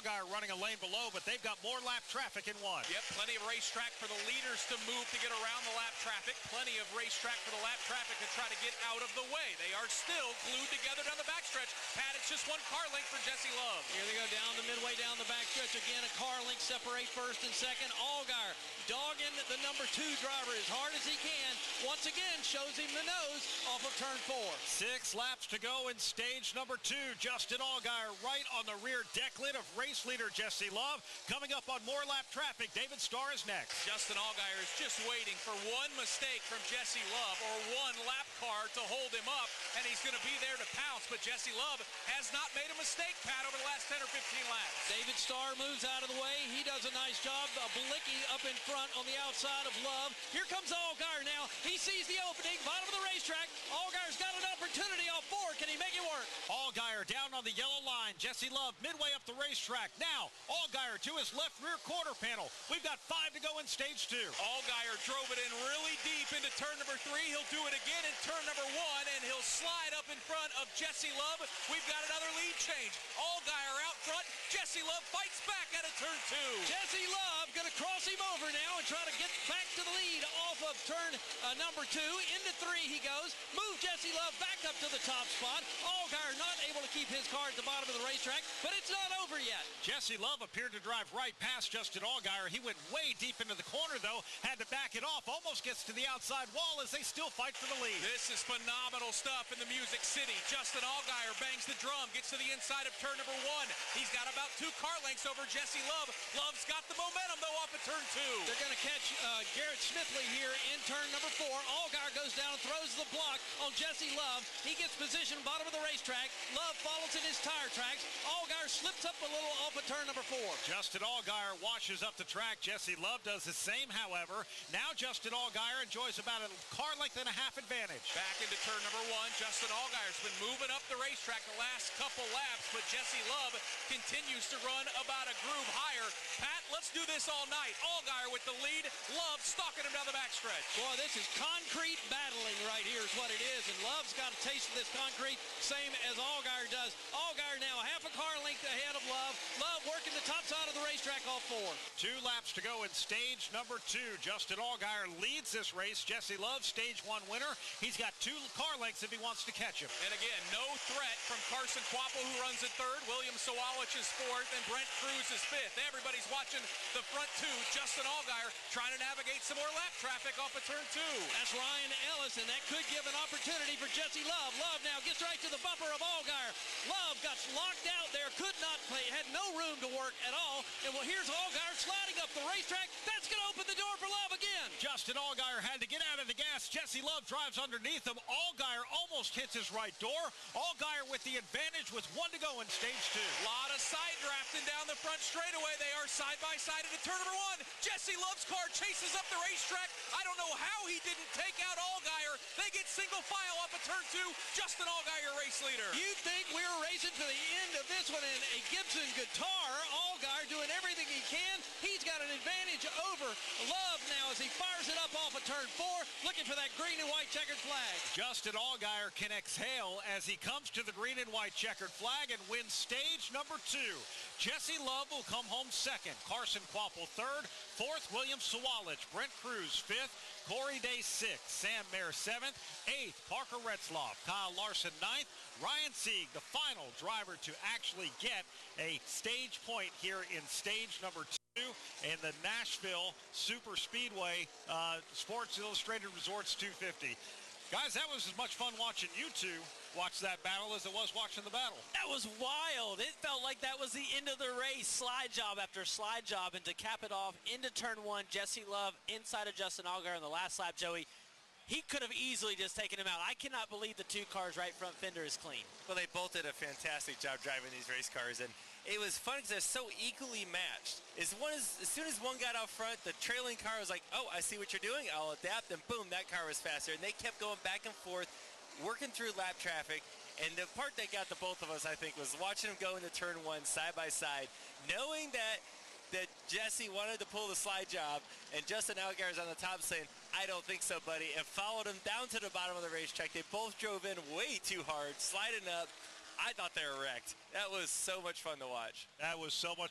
Allgaier running a lane below, but they've got more lap traffic in one. Yep, plenty of racetrack for the leaders to move to get around the lap traffic. Plenty of racetrack for the lap traffic to try to get out of the way. They are still glued together down the backstretch. Pat, it's just one car length for Jesse Love. Here they go down the midway down the backstretch. Again, a car length separate first and second. Allgaier dogging the number 2 driver as hard as he can. Once again, shows him the nose off of turn 4. 6 laps to go in stage number 2. Justin Allgaier right on the rear deck lid of race leader Jesse Love. Coming up on more lap traffic, David Starr is next. Justin Allgaier is just waiting for one mistake from Jesse Love or one lap car to hold him up, and he's going to be there to pounce. But Jesse Love has not made a mistake, Pat, over the last 10 or 15 laps. David Starr moves out of the way. He does a nice job. Blicky up in front on the outside of Love. Here comes Allgaier now. He sees the opening, bottom of the racetrack. Allgaier's got an opportunity off 4. Can he make it work? Allgaier down on the yellow line. Jesse Love midway up the racetrack. Now, Allgaier to his left rear quarter panel. We've got 5 to go in stage 2. Allgaier drove it in really deep into turn number 3. He'll do it again in turn number 1, and he'll slide up in front of Jesse Love. We've got another lead change. Allgaier out front. Jesse Love fights back out of turn 2. Jesse Love going to cross him over now and try to get back to the lead off of turn number 2. Into 3 he goes. Move Jesse Love back up to the top spot. Allgaier not able to keep his car at the bottom of the racetrack, but it's not over yet. Jesse Love appeared to drive right past Justin Allgaier. He went way deep into the corner, though. Had to back it off. Almost gets to the outside wall as they still fight for the lead. This is phenomenal stuff in the Music City. Justin Allgaier bangs the drum, gets to the inside of turn number 1. He's got about 2 car lengths over Jesse Love. Love's got the momentum, though, off of turn 2. They're going to catch Garrett Smithley here in turn number 4. Allgaier goes down and throws the block on Jesse Love. He gets position bottom of the racetrack. Love follows in his tire tracks. Allgaier slips up a little off of turn number 4. Justin Allgaier washes up the track. Jesse Love does the same, however. Now Justin Allgaier enjoys about a car length and a half advantage. Back into turn number 1. Justin Allgaier's been moving up the racetrack the last couple laps, but Jesse Love continues to run about a groove higher. Pat, let's do this all night. Allgaier with the lead. Love stalking him down the backstretch. Boy, this is concrete battling right here is what it is, and Love's got a taste of this concrete, same as Allgaier does. Allgaier now half a car length ahead of Love. Love working the top side of the racetrack off 4. 2 laps to go in stage number 2. Justin Allgaier leads this race. Jesse Love, stage 1 winner. He's got 2 car lengths if he wants to catch him. And again, no threat from Carson Kvapil, who runs at 3rd. William Sawalich is 4th, and Brent Cruz is 5th. Everybody's watching the front 2. Justin Allgaier trying to navigate some more lap traffic off of turn 2. That's Ryan Ellis, and that could give an opportunity for Jesse Love. Love now gets right to the bumper of Allgaier. Love got locked out there, could not play, had no room to work at all. And well, here's Allgaier sliding up the racetrack. That's going to open the door for Love again. Justin Allgaier had to get out of the gas. Jesse Love drives underneath him. Allgaier almost hits his right door. Allgaier with the advantage with 1 to go in stage 2. A lot of side drafting down the front straightaway. They are side by side into turn number 1. Jesse Love's car chases up the racetrack. I don't know how he didn't take out Allgaier. They get single file up at turn 2. Justin Allgaier, race leader. You'd think we were racing to the end of this one in a Gibson guitar. Allgaier doing everything he can. He's got an advantage over Love now as he fires it up off of turn 4, looking for that green and white checkered flag. Justin Allgaier can exhale as he comes to the green and white checkered flag and wins stage number 2. Jesse Love will come home 2nd. Carson Kvapil 3rd. 4th, William Sawalich. Brent Cruz 5th. Corey Day 6th. Sam Mayer 7th. 8th, Parker Retzloff. Kyle Larson 9th. Ryan Sieg, the final driver to actually get a stage point here in stage number 2 in the Nashville Super Speedway Sports Illustrated Resorts 250. Guys, that was as much fun watching you two watch that battle as it was watching the battle. That was wild. It felt like that was the end of the race. Slide job after slide job, and to cap it off into turn 1, Jesse Love inside of Justin Allgaier on the last lap, Joey. He could have easily just taken him out. I cannot believe the 2 cars right front fender is clean. Well, they both did a fantastic job driving these race cars, and it was fun because they're so equally matched. As soon as one got out front, the trailing car was like, oh, I see what you're doing, I'll adapt, and boom, that car was faster. And they kept going back and forth, working through lap traffic. And the part that got to both of us, I think, was watching them go into turn 1 side by side, knowing that Jesse wanted to pull the slide job, and Justin Allgaier's on the top saying, I don't think so, buddy, and followed him down to the bottom of the racetrack. They both drove in way too hard, sliding up. I thought they were wrecked. That was so much fun to watch. That was so much